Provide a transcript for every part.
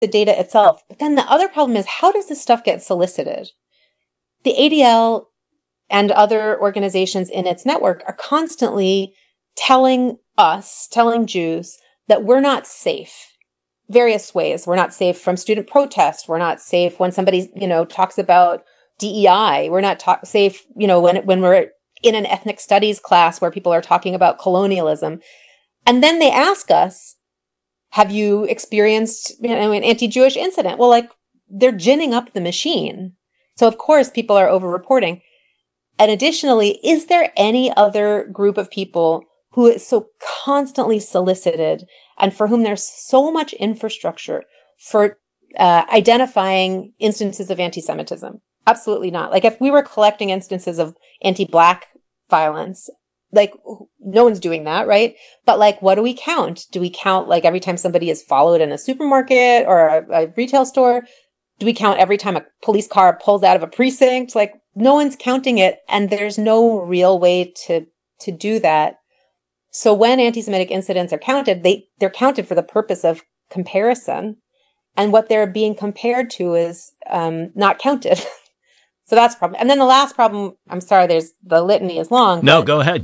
the data itself. But then the other problem is, how does this stuff get solicited? The ADL and other organizations in its network are constantly telling Jews that we're not safe. Various ways. We're not safe from student protest. We're not safe when somebody, talks about DEI. We're not safe, when we're in an ethnic studies class where people are talking about colonialism. And then they ask us, have you experienced, an anti-Jewish incident? Well, they're ginning up the machine. So of course people are over-reporting. And additionally, is there any other group of people who is so constantly solicited and for whom there's so much infrastructure for identifying instances of anti-Semitism? Absolutely not. If we were collecting instances of anti-Black violence, no one's doing that, right? But what do we count? Do we count every time somebody is followed in a supermarket or a retail store? Do we count every time a police car pulls out of a precinct? No one's counting it, and there's no real way to do that. So when anti-Semitic incidents are counted, they're counted for the purpose of comparison, and what they're being compared to is not counted. So that's a problem. And then the last problem, I'm sorry, the litany is long. No, go ahead.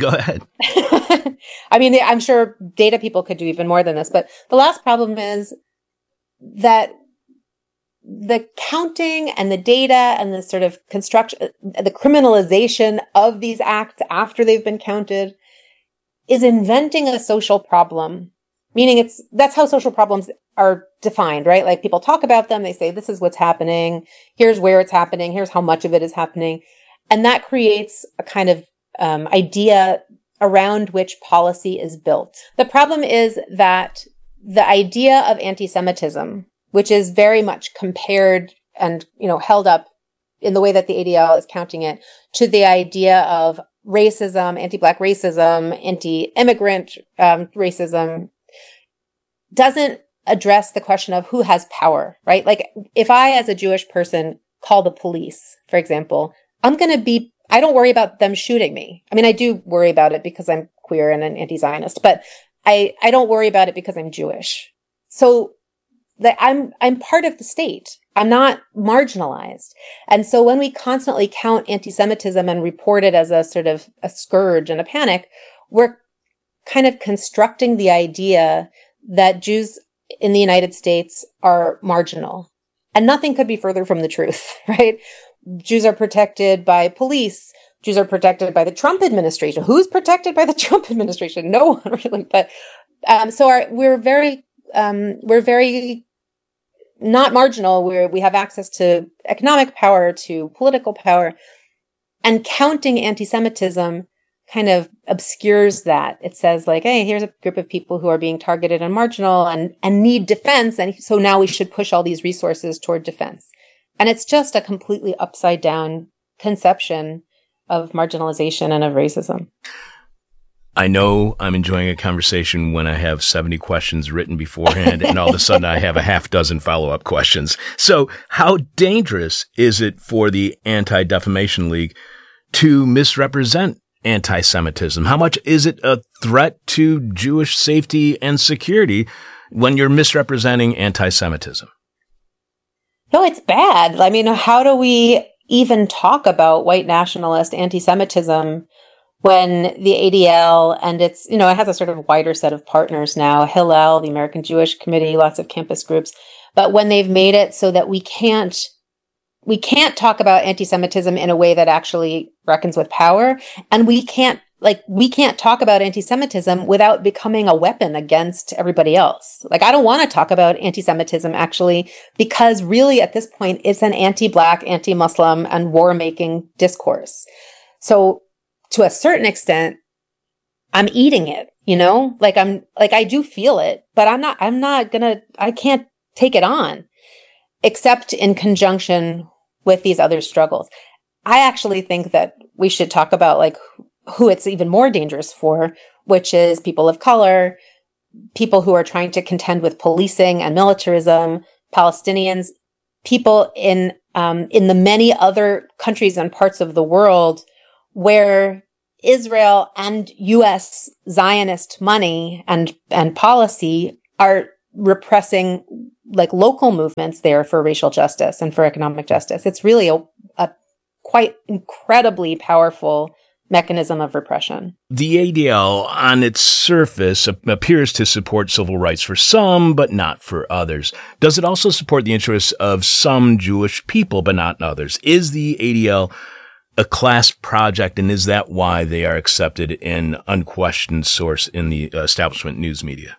I'm sure data people could do even more than this, but the last problem is that the counting and the data and the sort of construction, the criminalization of these acts after they've been counted is inventing a social problem, meaning that's how social problems are defined, right? People talk about them. They say, this is what's happening. Here's where it's happening. Here's how much of it is happening. And that creates a kind of idea around which policy is built. The problem is that the idea of anti-Semitism, which is very much compared and, held up in the way that the ADL is counting it to the idea of racism, anti-Black racism, anti-immigrant racism, doesn't address the question of who has power, right? If I, as a Jewish person, call the police, for example, I don't worry about them shooting me. I do worry about it because I'm queer and an anti-Zionist, but I don't worry about it because I'm Jewish. So I'm part of the state. I'm not marginalized. And so when we constantly count anti-Semitism and report it as a sort of a scourge and a panic, we're kind of constructing the idea that Jews in the United States are marginal. And nothing could be further from the truth, right? Jews are protected by police. Jews are protected by the Trump administration. Who's protected by the Trump administration? No one really. But we're very not marginal. We have access to economic power, to political power, and counting anti-Semitism kind of obscures that. It says hey, here's a group of people who are being targeted and marginal and need defense. And so now we should push all these resources toward defense. And it's just a completely upside down conception of marginalization and of racism. I know I'm enjoying a conversation when I have 70 questions written beforehand and all of a sudden I have a half dozen follow-up questions. So how dangerous is it for the Anti-Defamation League to misrepresent anti-Semitism? How much is it a threat to Jewish safety and security when you're misrepresenting anti-Semitism? No, it's bad. How do we even talk about white nationalist anti-Semitism when the ADL and it has a sort of wider set of partners now, Hillel, the American Jewish Committee, lots of campus groups, but when they've made it so that we can't talk about anti-Semitism in a way that actually reckons with power, and we can't talk about anti-Semitism without becoming a weapon against everybody else. I don't want to talk about anti-Semitism actually, because really at this point, it's an anti-Black, anti-Muslim and war-making discourse. So to a certain extent, I'm eating it, I do feel it, but I can't take it on except in conjunction with these other struggles. I actually think that we should talk about who it's even more dangerous for, which is people of color, people who are trying to contend with policing and militarism, Palestinians, people in the many other countries and parts of the world where Israel and U.S. Zionist money and policy are repressing like local movements there for racial justice and for economic justice. It's really a quite incredibly powerful mechanism of repression. The ADL, on its surface, appears to support civil rights for some, but not for others. Does it also support the interests of some Jewish people, but not others? Is the ADL a class project, and is that why they are accepted in unquestioned source in the establishment news media?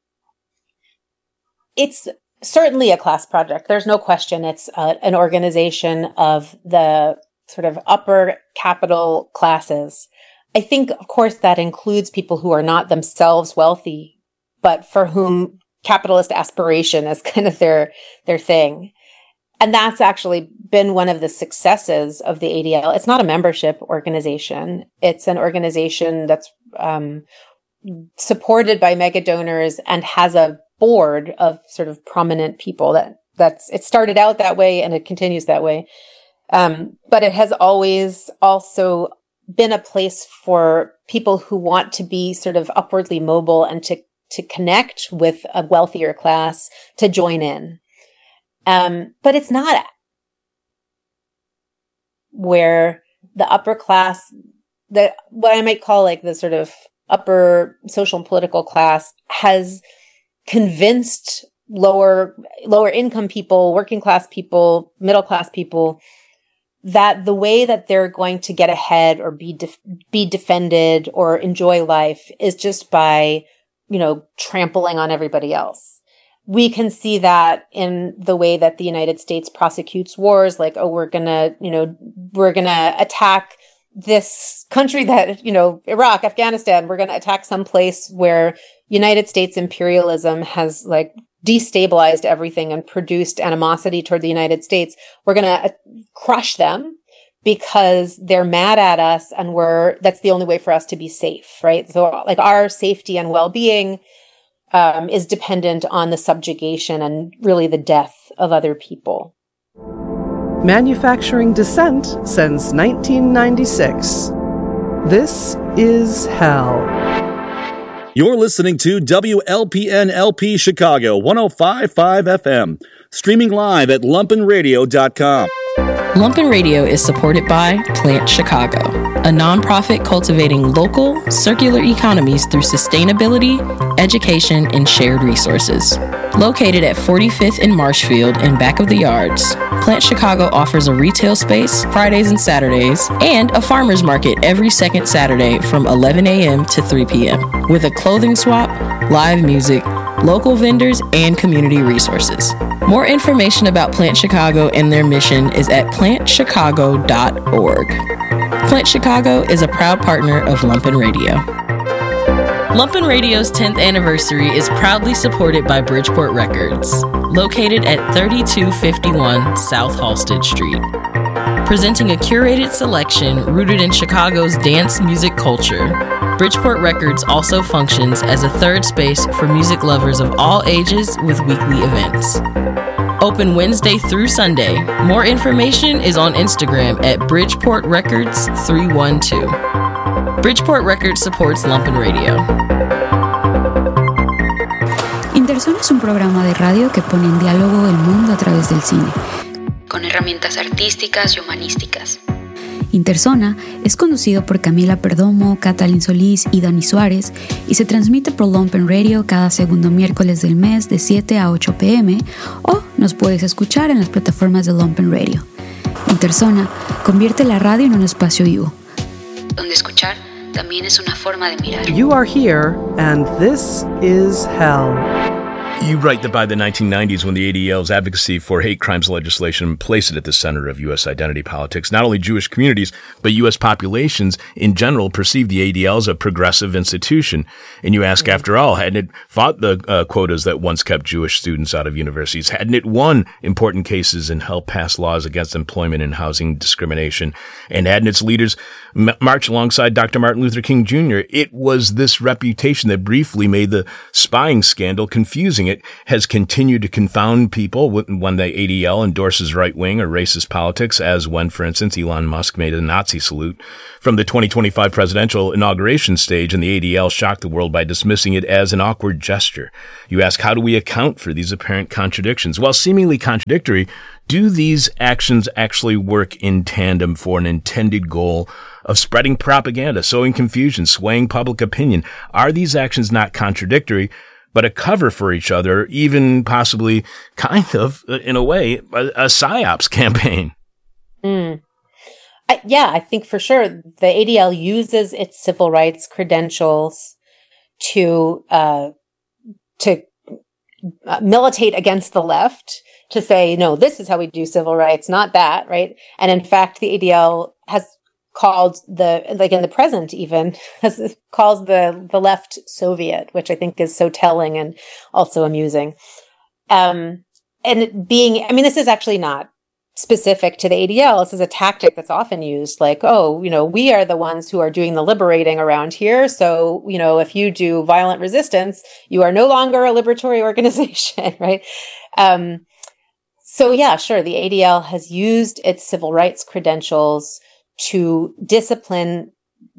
It's certainly a class project. There's no question. It's an organization of the sort of upper capital classes. I think, of course, that includes people who are not themselves wealthy, but for whom capitalist aspiration is kind of their thing. And that's actually been one of the successes of the ADL. It's not a membership organization. It's an organization that's supported by mega donors and has a board of sort of prominent people. It started out that way and it continues that way. But it has always also been a place for people who want to be sort of upwardly mobile and to connect with a wealthier class to join in. But it's not where the upper class, what I might call like the sort of upper social and political class, has convinced lower income people, working class people, middle class people, that the way that they're going to get ahead or be defended or enjoy life is just by, trampling on everybody else. We can see that in the way that the United States prosecutes wars, like, we're gonna attack this country that, Iraq, Afghanistan, we're gonna attack some place where United States imperialism has like destabilized everything and produced animosity toward the United States. We're going to crush them because they're mad at us and that's the only way for us to be safe, right? So like our safety and well-being is dependent on the subjugation and really the death of other people. Manufacturing dissent since 1996. This is hell. You're listening to WLPN-LP Chicago 105.5 FM, streaming live at lumpenradio.com. Lumpen Radio is supported by Plant Chicago, a nonprofit cultivating local, circular economies through sustainability, education, and shared resources. Located at 45th and Marshfield in back of the yards, Plant Chicago offers a retail space Fridays and Saturdays and a farmer's market every second Saturday from 11 a.m. to 3 p.m. with a clothing swap, live music, local vendors, and community resources. More information about Plant Chicago and their mission is at plantchicago.org. Plant Chicago is a proud partner of Lumpen Radio. Lumpen Radio's 10th anniversary is proudly supported by Bridgeport Records, located at 3251 South Halsted Street. Presenting a curated selection rooted in Chicago's dance music culture, Bridgeport Records also functions as a third space for music lovers of all ages with weekly events. Open Wednesday through Sunday. More information is on Instagram at Bridgeport Records 312. Bridgeport Records supports Lumpen Radio. Interzona es un programa de radio que pone en diálogo el mundo a través del cine, con herramientas artísticas y humanísticas. Interzona es conducido por Camila Perdomo, Catalin Solís y Dani Suárez y se transmite por Lumpen Radio cada segundo miércoles del mes de 7 a 8 p.m. o nos puedes escuchar en las plataformas de Lumpen Radio. Interzona convierte la radio en un espacio vivo, donde escuchar también es una forma de mirar. You are here, and this is hell. You write that by the 1990s, when the ADL's advocacy for hate crimes legislation placed it at the center of U.S. identity politics, not only Jewish communities, but U.S. populations in general perceived the ADL as a progressive institution. And you ask, after all, hadn't it fought the quotas that once kept Jewish students out of universities? Hadn't it won important cases and helped pass laws against employment and housing discrimination? And hadn't its leaders march alongside Dr. Martin Luther King Jr.? It was this reputation that briefly made the spying scandal confusing using it has continued to confound people when the ADL endorses right-wing or racist politics, as when, for instance, Elon Musk made a Nazi salute from the 2025 presidential inauguration stage, and the ADL shocked the world by dismissing it as an awkward gesture. You ask, how do we account for these apparent contradictions? While seemingly contradictory, do these actions actually work in tandem for an intended goal of spreading propaganda, sowing confusion, swaying public opinion? Are these actions not contradictory, but a cover for each other, even possibly kind of, in a way, a PSYOPs campaign? I think for sure the ADL uses its civil rights credentials to militate against the left, to say, no, this is how we do civil rights, not that, right? And in fact, the ADL has called in the present even, calls the left Soviet, which I think is so telling and also amusing. This is actually not specific to the ADL. This is a tactic that's often used, like, we are the ones who are doing the liberating around here. So, if you do violent resistance, you are no longer a liberatory organization, right? So yeah, sure. The ADL has used its civil rights credentials to discipline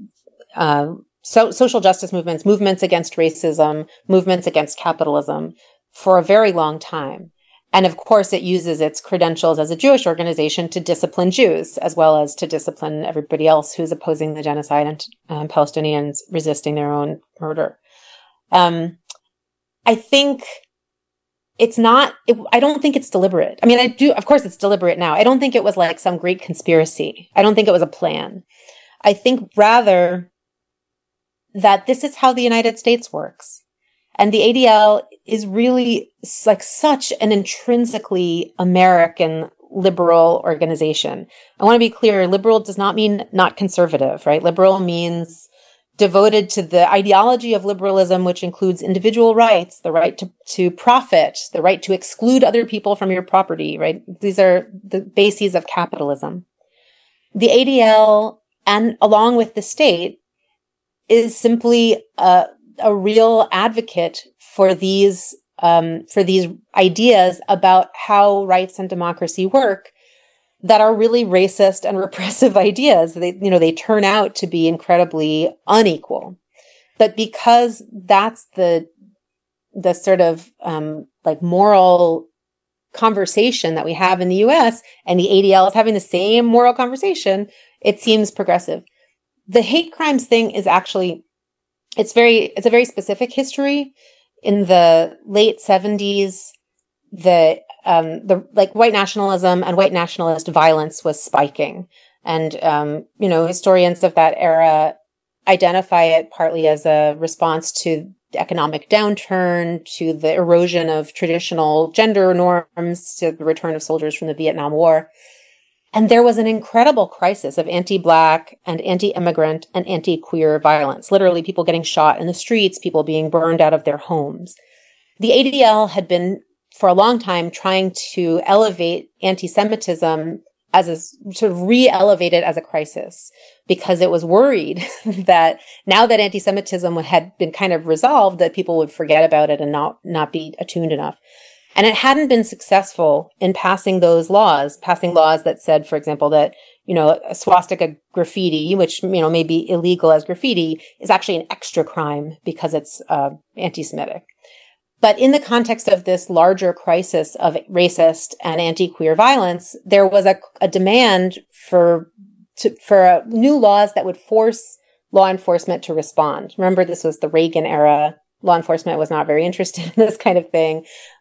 social justice movements against racism, movements against capitalism for a very long time. And of course, it uses its credentials as a Jewish organization to discipline Jews, as well as to discipline everybody else who's opposing the genocide and Palestinians resisting their own murder. I think I don't think it's deliberate. Of course it's deliberate now. I don't think it was like some great conspiracy. I don't think it was a plan. I think rather that this is how the United States works. And the ADL is really like such an intrinsically American liberal organization. I want to be clear, liberal does not mean not conservative, right? Liberal means devoted to the ideology of liberalism, which includes individual rights, the right to profit, the right to exclude other people from your property, right? These are the bases of capitalism. The ADL, and along with the state, is simply a real advocate for these ideas about how rights and democracy work that are really racist and repressive ideas. They turn out to be incredibly unequal. But because that's the sort of moral conversation that we have in the US, and the ADL is having the same moral conversation, it seems progressive. The hate crimes thing is actually, it's a very specific history. In the late 70s, the white nationalism and white nationalist violence was spiking. And, historians of that era identify it partly as a response to the economic downturn, to the erosion of traditional gender norms, to the return of soldiers from the Vietnam War. And there was an incredible crisis of anti-Black and anti-immigrant and anti-queer violence, literally people getting shot in the streets, people being burned out of their homes. The ADL had been, for a long time, trying to elevate anti-Semitism as a sort of re-elevate it as a crisis, because it was worried that now that anti-Semitism had been kind of resolved, that people would forget about it and not be attuned enough. And it hadn't been successful in passing laws that said, for example, that, a swastika graffiti, which, may be illegal as graffiti, is actually an extra crime because it's anti-Semitic. But in the context of this larger crisis of racist and anti-queer violence, there was a demand for new laws that would force law enforcement to respond. Remember, this was the Reagan era. Law enforcement was not very interested in this kind of thing.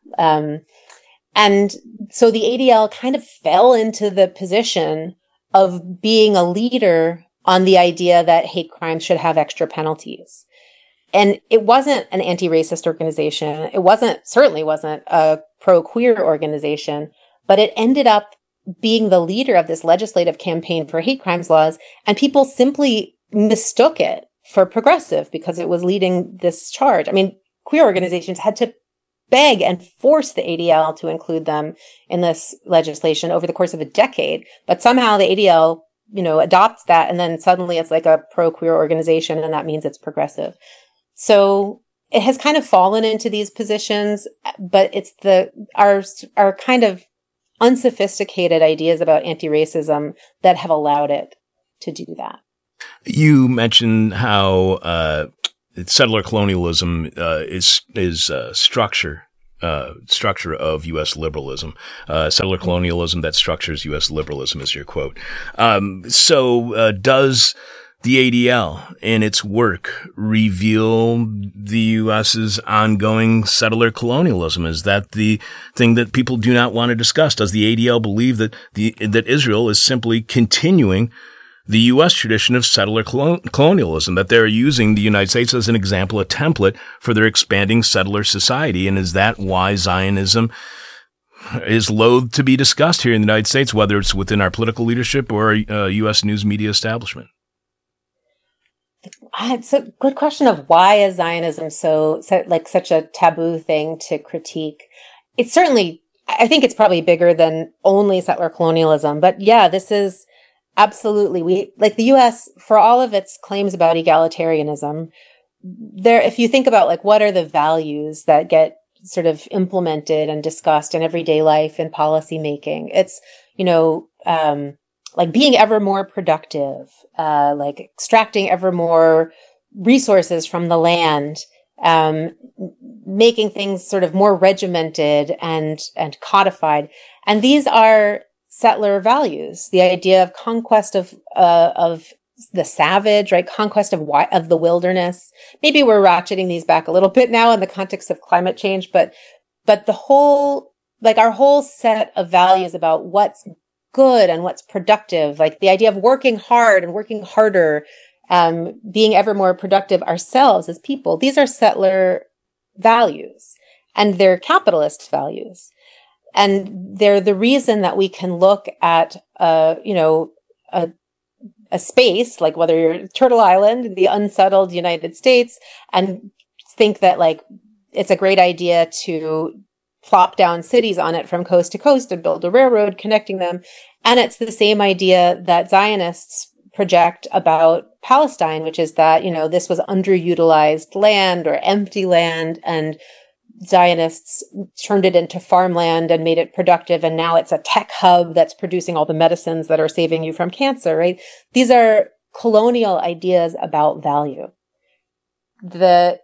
And so the ADL kind of fell into the position of being a leader on the idea that hate crimes should have extra penalties. And it wasn't an anti-racist organization. It certainly wasn't a pro-queer organization, but it ended up being the leader of this legislative campaign for hate crimes laws. And people simply mistook it for progressive because it was leading this charge. Queer organizations had to beg and force the ADL to include them in this legislation over the course of a decade. But somehow the ADL, adopts that, and then suddenly it's like a pro-queer organization, and that means it's progressive. So it has kind of fallen into these positions, but it's our kind of unsophisticated ideas about anti-racism that have allowed it to do that. You mentioned how settler colonialism is structure of U.S. liberalism. Settler colonialism that structures U.S. liberalism is your quote. So does the ADL in its work reveal the U.S.'s ongoing settler colonialism? Is that the thing that people do not want to discuss? Does the ADL believe that Israel is simply continuing the U.S. tradition of settler colonialism, that they're using the United States as an example, a template for their expanding settler society? And is that why Zionism is loath to be discussed here in the United States, whether it's within our political leadership or U.S. news media establishment? It's a good question of why is Zionism so such a taboo thing to critique? It's certainly, I think it's probably bigger than only settler colonialism, but yeah, this is absolutely, the U.S., for all of its claims about egalitarianism, if you think about what are the values that get sort of implemented and discussed in everyday life and policy making, it's, being ever more productive, extracting ever more resources from the land, making things sort of more regimented and codified. And these are settler values, the idea of conquest of the savage, right? Conquest of the wilderness. Maybe we're ratcheting these back a little bit now in the context of climate change, but the whole, our whole set of values about what's good and what's productive, the idea of working hard and working harder, being ever more productive ourselves as people. These are settler values, and they're capitalist values. And they're the reason that we can look at, a space, whether you're Turtle Island, the unsettled United States, and think that it's a great idea to plop down cities on it from coast to coast and build a railroad connecting them. And it's the same idea that Zionists project about Palestine, which is that, this was underutilized land or empty land, and Zionists turned it into farmland and made it productive, and now it's a tech hub that's producing all the medicines that are saving you from cancer, right? These are colonial ideas about value. The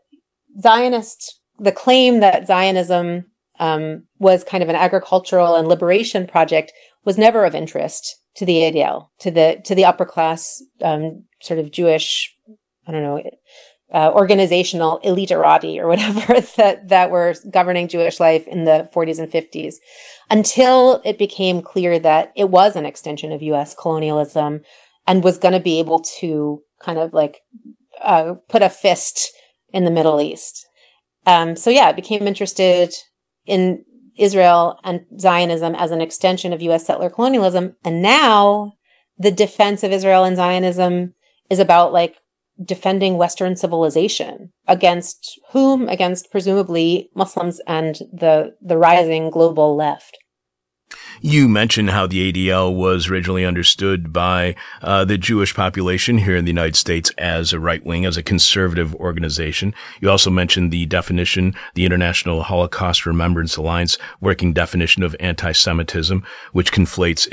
claim that Zionism was kind of an agricultural and liberation project was never of interest to the ADL, to the upper class sort of Jewish, organizational eliterati or whatever that were governing Jewish life in the 40s and 50s, until it became clear that it was an extension of U.S. colonialism and was going to be able to kind of put a fist in the Middle East. It became interested in Israel and Zionism as an extension of U.S. settler colonialism. And now the defense of Israel and Zionism is about defending Western civilization against whom? Against presumably Muslims and the rising global left. You mentioned how the ADL was originally understood by the Jewish population here in the United States as a right-wing, as a conservative organization. You also mentioned the definition, the International Holocaust Remembrance Alliance working definition of anti-Semitism, which conflates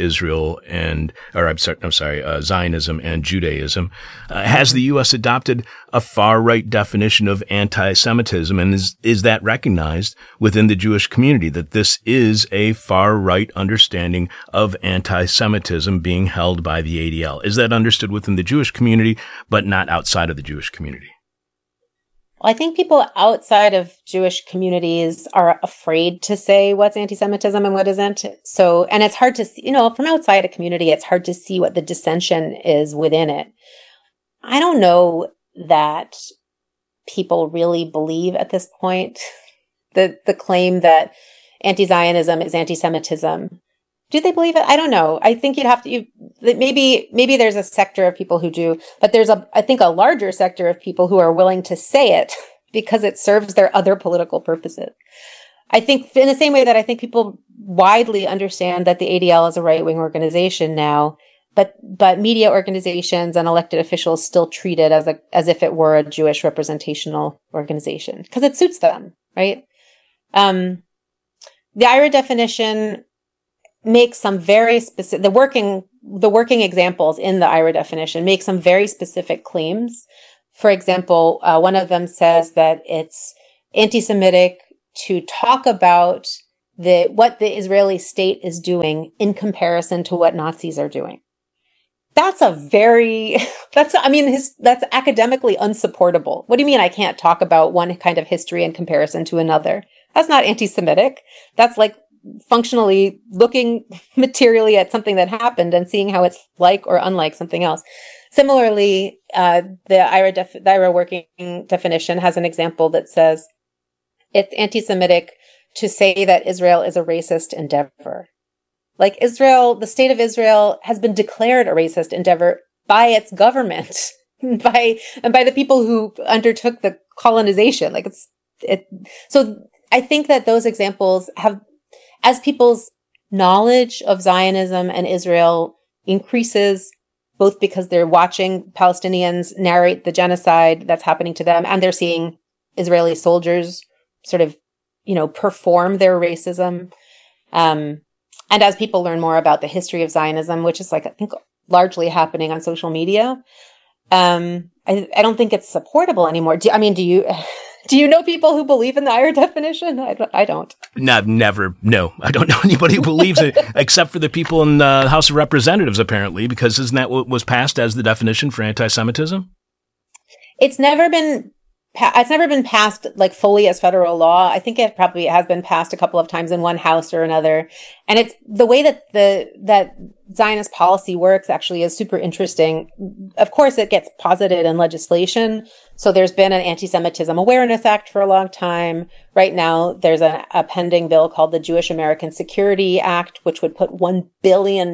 Zionism and Judaism. Has the U.S. adopted a far-right definition of anti-Semitism, and is that recognized within the Jewish community, that this is a far-right understanding of anti-Semitism being held by the ADL? Is that understood within the Jewish community, but not outside of the Jewish community? Well, I think people outside of Jewish communities are afraid to say what's anti-Semitism and what isn't. So, and it's hard to see, from outside a community, it's hard to see what the dissension is within it. I don't know that people really believe at this point the claim that anti-Zionism is anti-Semitism. Do they believe it? I don't know. I think maybe there's a sector of people who do, but there's I think a larger sector of people who are willing to say it because it serves their other political purposes. I think in the same way that I think people widely understand that the ADL is a right-wing organization now, But media organizations and elected officials still treat it as if it were a Jewish representational organization because it suits them, right? The IHRA definition makes some very specific, the working examples in the IHRA definition make some very specific claims. For example, one of them says that it's anti-Semitic to talk about what the Israeli state is doing in comparison to what Nazis are doing. That's academically unsupportable. What do you mean I can't talk about one kind of history in comparison to another? That's not anti-Semitic. That's like functionally looking materially at something that happened and seeing how it's like or unlike something else. Similarly, the IHRA working definition has an example that says it's anti-Semitic to say that Israel is a racist endeavor. Like Israel, the state of Israel has been declared a racist endeavor by its government, by the people who undertook the colonization. So I think that those examples have, as people's knowledge of Zionism and Israel increases, both because they're watching Palestinians narrate the genocide that's happening to them, and they're seeing Israeli soldiers sort of, perform their racism. And as people learn more about the history of Zionism, which is I think largely happening on social media, I don't think it's supportable anymore. Do you know people who believe in the IHRA definition? I don't. No, never. No, I don't know anybody who believes it, except for the people in the House of Representatives, apparently, because isn't that what was passed as the definition for anti-Semitism? It's never been passed fully as federal law. I think it probably has been passed a couple of times in one house or another. And it's the way that that Zionist policy works actually is super interesting. Of course, it gets posited in legislation. So there's been an Anti-Semitism Awareness Act for a long time. Right now, there's a pending bill called the Jewish American Security Act, which would put $1 billion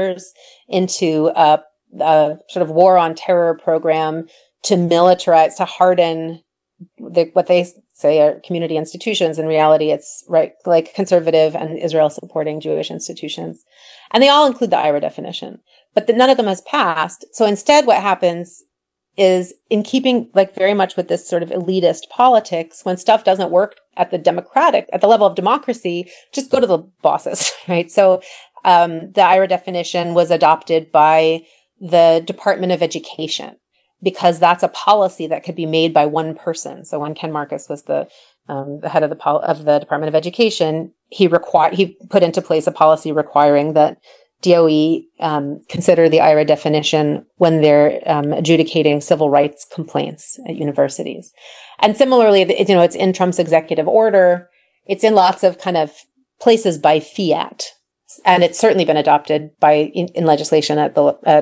into a sort of war on terror program to militarize, to harden what they say are community institutions. In reality, it's conservative and Israel supporting Jewish institutions. And they all include the IHRA definition, but none of them has passed. So instead, what happens is, in keeping very much with this sort of elitist politics, when stuff doesn't work at the level of democracy, just go to the bosses, right? So the IHRA definition was adopted by the Department of Education, because that's a policy that could be made by one person. So when Ken Marcus was the head of the Department of Education, he put into place a policy requiring that DOE consider the IHRA definition when they're adjudicating civil rights complaints at universities. And similarly, it's in Trump's executive order. It's in lots of kind of places by fiat, and it's certainly been adopted in legislation at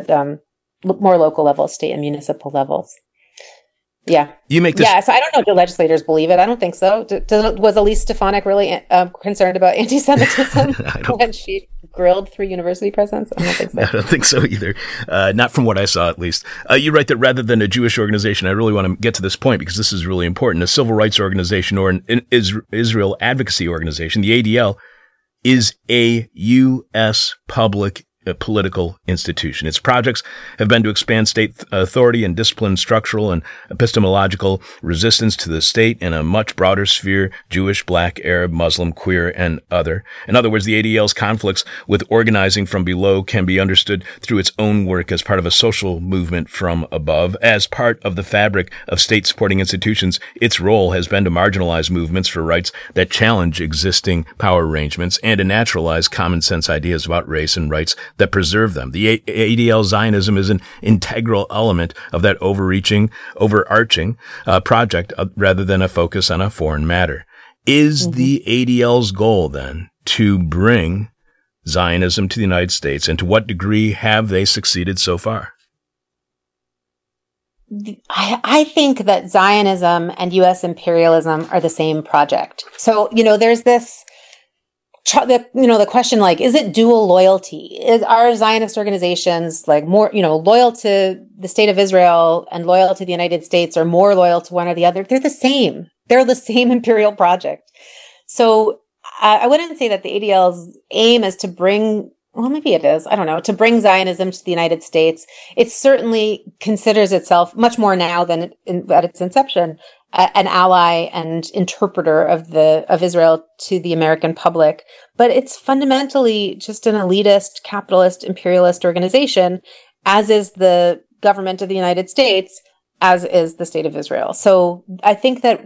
more local levels, state and municipal levels. Yeah. You make this. Yeah. So I don't know if the legislators believe it. I don't think so. Was Elise Stefanik really concerned about anti-Semitism when she grilled 3 university presidents? I don't think so. I don't think so either. Not from what I saw, at least. You write that rather than a Jewish organization, I really want to get to this point because this is really important. A civil rights organization or an Israel advocacy organization, the ADL, is a U.S. public political institution. Its projects have been to expand state authority and discipline structural and epistemological resistance to the state in a much broader sphere: Jewish, Black, Arab, Muslim, queer, and other. In other words, the ADL's conflicts with organizing from below can be understood through its own work as part of a social movement from above. As part of the fabric of state-supporting institutions, its role has been to marginalize movements for rights that challenge existing power arrangements and to naturalize common-sense ideas about race and rights that preserve them. The ADL Zionism is an integral element of that overarching project rather than a focus on a foreign matter. Is the ADL's goal then to bring Zionism to the United States, and to what degree have they succeeded so far? I think that Zionism and U.S. imperialism are the same project. So, there's this the question, is it dual loyalty? Are Zionist organizations more, loyal to the state of Israel and loyal to the United States, or more loyal to one or the other? They're the same. They're the same imperial project. So I wouldn't say that the ADL's aim is to bring well, maybe it is, I don't know, to bring Zionism to the United States. It certainly considers itself much more now than at its inception, an ally and interpreter of Israel to the American public. But it's fundamentally just an elitist, capitalist, imperialist organization, as is the government of the United States, as is the state of Israel. So I think that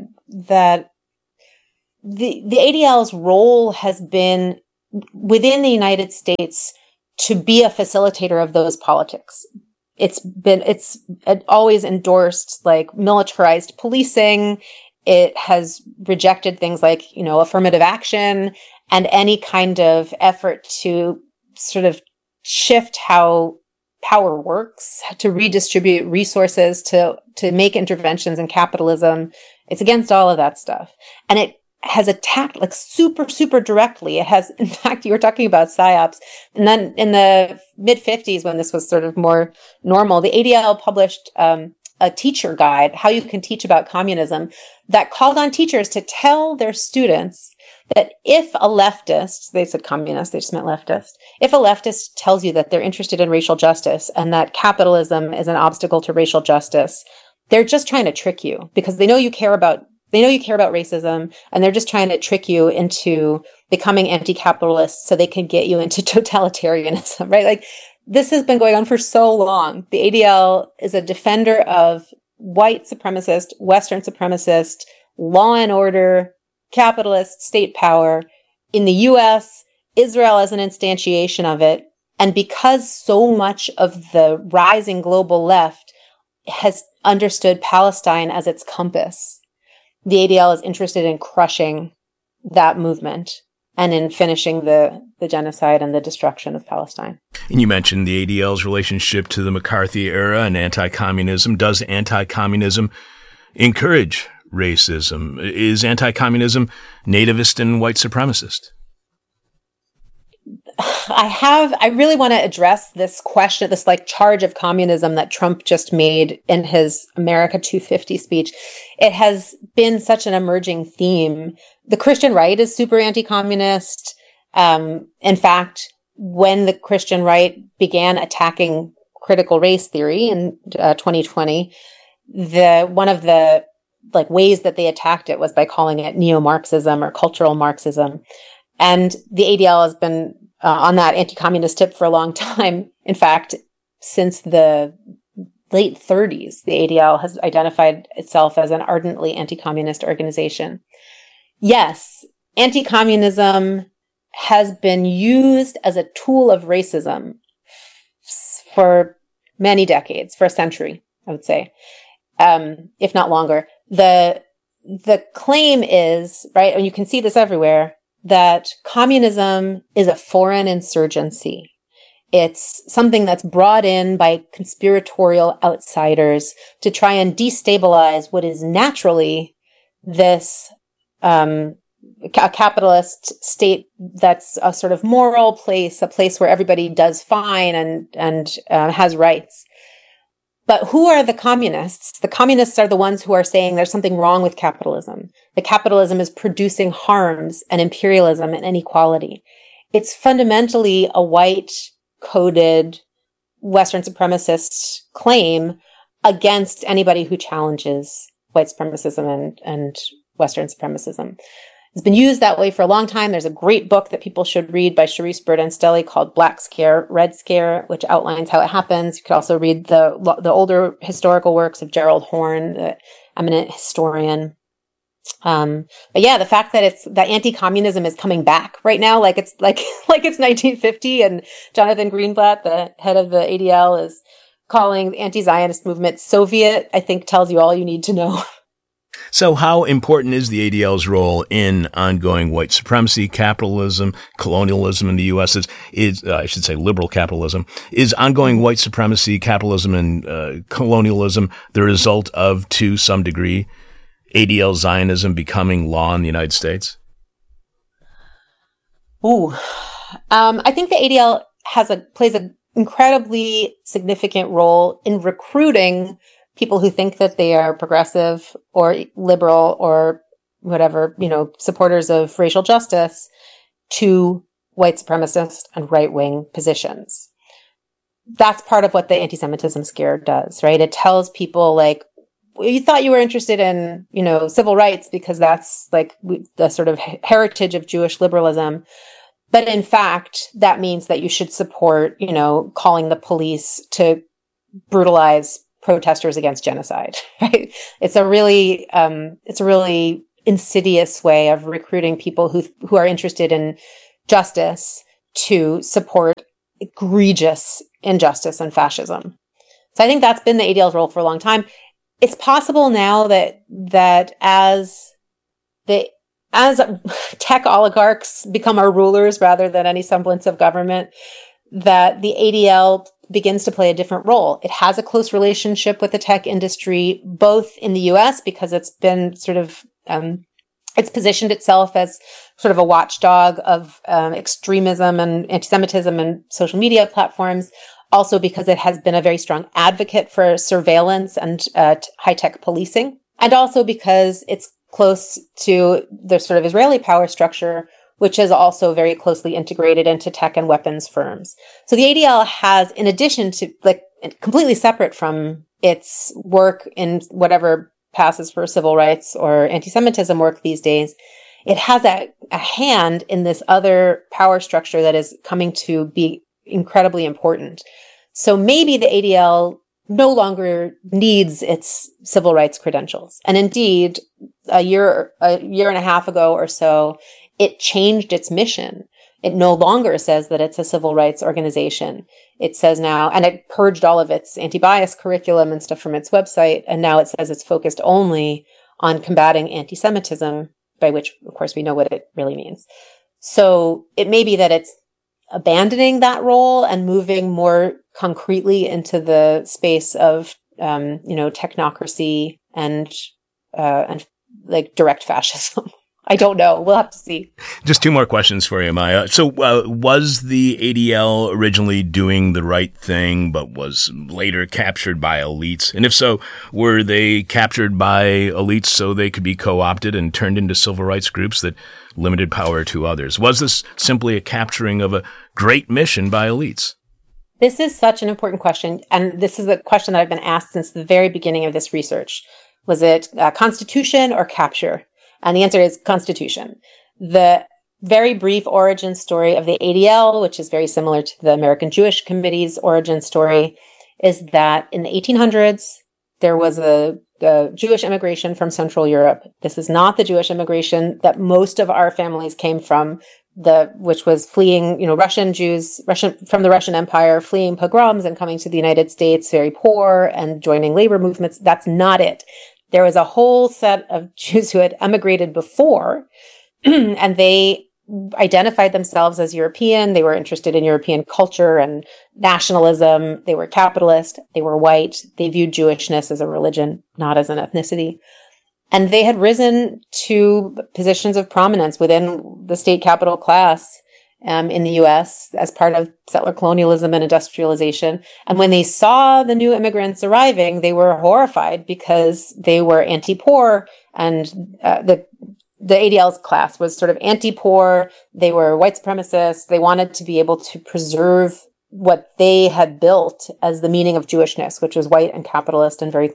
the ADL's role has been within the United States to be a facilitator of those politics. It's always endorsed like militarized policing. It has rejected things like, affirmative action and any kind of effort to sort of shift how power works, to redistribute resources, to make interventions in capitalism. It's against all of that stuff. And it has attacked like super, super directly. It has, in fact, you were talking about PSYOPs. And then in the mid-50s, when this was sort of more normal, the ADL published a teacher guide, How You Can Teach About Communism, that called on teachers to tell their students that if a leftist, they said communist, they just meant leftist, if a leftist tells you that they're interested in racial justice and that capitalism is an obstacle to racial justice, they're just trying to trick you because they know you care about racism, and they're just trying to trick you into becoming anti-capitalist so they can get you into totalitarianism, right? Like, this has been going on for so long. The ADL is a defender of white supremacist, Western supremacist, law and order, capitalist state power in the US, Israel as an instantiation of it. And because so much of the rising global left has understood Palestine as its compass, the ADL is interested in crushing that movement and in finishing the genocide and the destruction of Palestine. And you mentioned the ADL's relationship to the McCarthy era and anti-communism. Does anti-communism encourage racism? Is anti-communism nativist and white supremacist? I really want to address this question, this like charge of communism that Trump just made in his America 250 speech. It has been such an emerging theme. The Christian right is super anti-communist. In fact, when the Christian right began attacking critical race theory in 2020, one of the like ways that they attacked it was by calling it neo-Marxism or cultural Marxism. And the ADL has been on that anti-communist tip for a long time. In fact, since the late 30s, the ADL has identified itself as an ardently anti-communist organization. Yes, anti-communism has been used as a tool of racism for many decades, for a century, I would say, if not longer. The claim is, right, and you can see this everywhere, that communism is a foreign insurgency. It's something that's brought in by conspiratorial outsiders to try and destabilize what is naturally this a capitalist state that's a sort of moral place, a place where everybody does fine and has rights. But who are the communists? The communists are the ones who are saying there's something wrong with capitalism. The capitalism is producing harms and imperialism and inequality. It's fundamentally a white-coded Western supremacist claim against anybody who challenges white supremacism and Western supremacism. It's been used that way for a long time. There's a great book that people should read by Charisse Burden-Stelly called Black Scare, Red Scare, which outlines how it happens. You could also read the older historical works of Gerald Horne, the eminent historian. But yeah, the fact that that anti-communism is coming back right now, like it's 1950, and Jonathan Greenblatt, the head of the ADL, is calling the anti-Zionist movement Soviet, I think tells you all you need to know. So how important is the ADL's role in ongoing white supremacy, capitalism, colonialism in the U.S.? I should say liberal capitalism. Is ongoing white supremacy, capitalism, and colonialism the result of, to some degree, ADL Zionism becoming law in the United States? I think the ADL plays an incredibly significant role in recruiting people who think that they are progressive or liberal or whatever, supporters of racial justice to white supremacist and right-wing positions. That's part of what the anti-Semitism scare does, right? It tells people, like, you thought you were interested in, civil rights because that's like the sort of heritage of Jewish liberalism. But in fact, that means that you should support, calling the police to brutalize protesters against genocide, right? It's a really insidious way of recruiting people who are interested in justice to support egregious injustice and fascism. So I think that's been the ADL's role for a long time. It's possible now that as tech oligarchs become our rulers rather than any semblance of government, that the ADL begins to play a different role. It has a close relationship with the tech industry, both in the US, because it's been sort of, it's positioned itself as sort of a watchdog of extremism and anti-Semitism and social media platforms, also because it has been a very strong advocate for surveillance and high-tech policing, and also because it's close to the sort of Israeli power structure, which is also very closely integrated into tech and weapons firms. So the ADL has, in addition to, like, completely separate from its work in whatever passes for civil rights or anti-Semitism work these days, it has a hand in this other power structure that is coming to be incredibly important. So maybe the ADL no longer needs its civil rights credentials. And indeed, a year and a half ago or so, it changed its mission. It no longer says that it's a civil rights organization. It says now, and it purged all of its anti-bias curriculum and stuff from its website, and now it says it's focused only on combating anti-Semitism, by which, of course, we know what it really means. So it may be that it's abandoning that role and moving more concretely into the space of, technocracy and like direct fascism. I don't know. We'll have to see. Just two more questions for you, Maya. So was the ADL originally doing the right thing, but was later captured by elites? And if so, were they captured by elites so they could be co-opted and turned into civil rights groups that limited power to others? Was this simply a capturing of a great mission by elites? This is such an important question. And this is a question that I've been asked since the very beginning of this research. Was it constitution or capture? And the answer is constitution. The very brief origin story of the ADL, which is very similar to the American Jewish Committee's origin story, is that in the 1800s, there was a Jewish immigration from Central Europe. This is not the Jewish immigration that most of our families came from, which was fleeing, Russian Jews from the Russian Empire, fleeing pogroms and coming to the United States, very poor and joining labor movements. That's not it. There was a whole set of Jews who had emigrated before, and they identified themselves as European. They were interested in European culture and nationalism. They were capitalist. They were white. They viewed Jewishness as a religion, not as an ethnicity. And they had risen to positions of prominence within the state capital class in the U.S. as part of settler colonialism and industrialization. And when they saw the new immigrants arriving, they were horrified because they were anti-poor, and the ADL's class was sort of anti-poor. They were white supremacists. They wanted to be able to preserve what they had built as the meaning of Jewishness, which was white and capitalist and very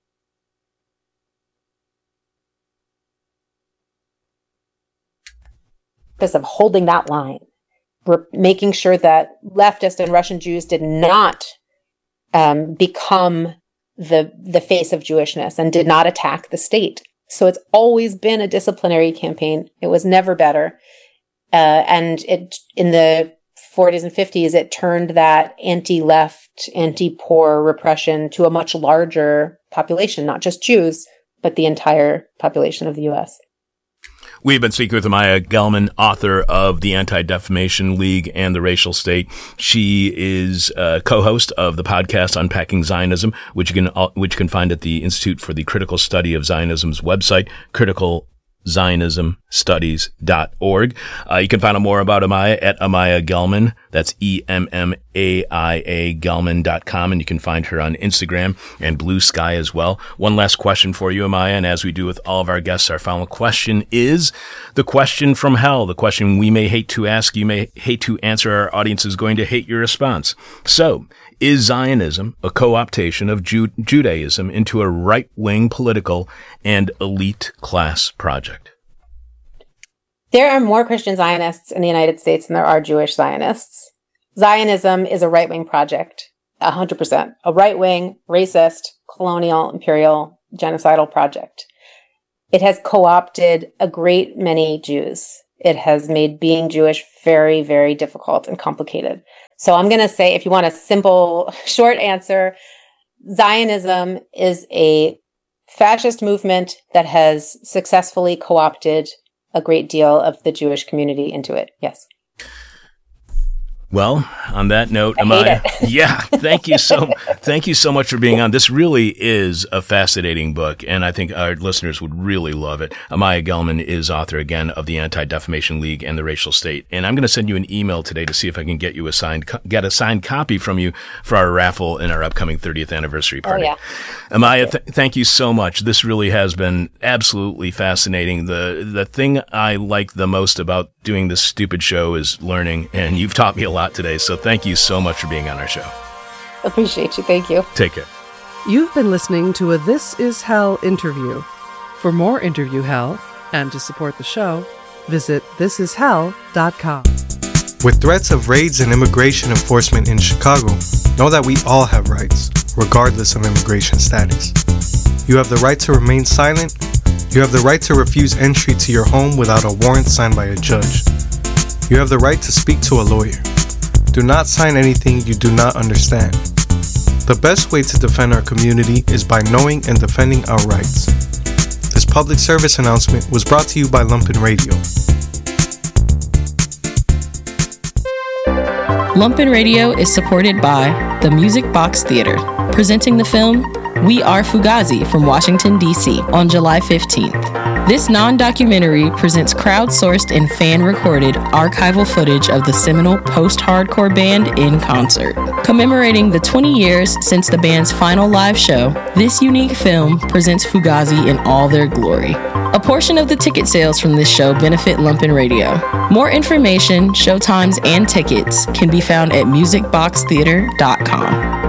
of holding that line. We're making sure that leftist and Russian Jews did not become the face of Jewishness and did not attack the state. So it's always been a disciplinary campaign. It was never better. And in the 40s and 50s, it turned that anti-left, anti-poor repression to a much larger population, not just Jews, but the entire population of the U.S. We've been speaking with Maya Gelman, author of The Anti-Defamation League and The Racial State. She is a co-host of the podcast Unpacking Zionism, which you can find at the Institute for the Critical Study of Zionism's website, criticalzionismstudies.org. You can find out more about Amaya at AmayaGelman.com. That's EMMAIA Gelman.com, and you can find her on Instagram and Blue Sky as well. One last question for you, Amaya, and as we do with all of our guests, our final question is the question from hell, the question we may hate to ask, you may hate to answer, our audience is going to hate your response. So, is Zionism a co-optation of Judaism into a right-wing political and elite class project? There are more Christian Zionists in the United States than there are Jewish Zionists. Zionism is a right-wing project, 100%. A right-wing, racist, colonial, imperial, genocidal project. It has co-opted a great many Jews. It has made being Jewish very, very difficult and complicated. So I'm going to say, if you want a simple, short answer, Zionism is a fascist movement that has successfully co-opted a great deal of the Jewish community into it. Yes. Well, on that note, Amaya, thank you so much for being on. This really is a fascinating book, and I think our listeners would really love it. Amaya Gelman is author, again, of the Anti-Defamation League and the Racial State. And I'm going to send you an email today to see if I can get you a signed copy from you for our raffle in our upcoming 30th anniversary party. Oh, yeah. Amaya, thank you so much. This really has been absolutely fascinating. The thing I like the most about doing this stupid show is learning, and you've taught me a lot today, so thank you so much for being on our show. Appreciate you. Thank you. Take care. You've been listening to a This Is Hell interview. For more interview hell, and to support the show, visit thisishell.com. With threats of raids and immigration enforcement in Chicago, know that we all have rights, regardless of immigration status. You have the right to remain silent. You have the right to refuse entry to your home without a warrant signed by a judge. You have the right to speak to a lawyer. Do not sign anything you do not understand. The best way to defend our community is by knowing and defending our rights. This public service announcement was brought to you by Lumpen Radio. Lumpen Radio is supported by the Music Box Theater, presenting the film We Are Fugazi from Washington, D.C. on July 15th. This non-documentary presents crowdsourced and fan-recorded archival footage of the seminal post-hardcore band in concert. Commemorating the 20 years since the band's final live show, this unique film presents Fugazi in all their glory. A portion of the ticket sales from this show benefit Lumpen Radio. More information, showtimes, and tickets can be found at musicboxtheater.com.